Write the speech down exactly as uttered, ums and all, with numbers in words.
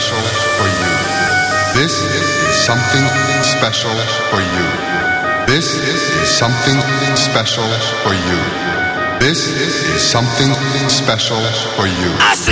special for you. This is something special for you. This is something special for you. This is something special for you. I see